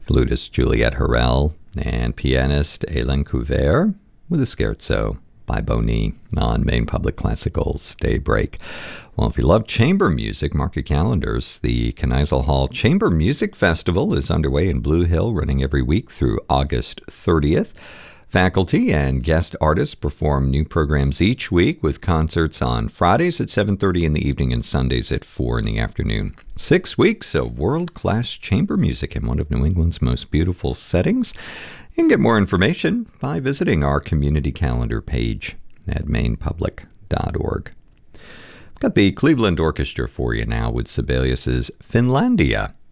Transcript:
Flutist Juliette Harrell and pianist Hélène Couvert with a scherzo by Boni on Maine Public Classical's Daybreak. Well, if you love chamber music, mark your calendars. The Kneisel Hall Chamber Music Festival is underway in Blue Hill, running every week through August 30th. Faculty and guest artists perform new programs each week with concerts on Fridays at 7:30 in the evening and Sundays at 4 in the afternoon. 6 weeks of world-class chamber music in one of New England's most beautiful settings. You can get more information by visiting our community calendar page at mainepublic.org. I've got the Cleveland Orchestra for you now with Sibelius's Finlandia.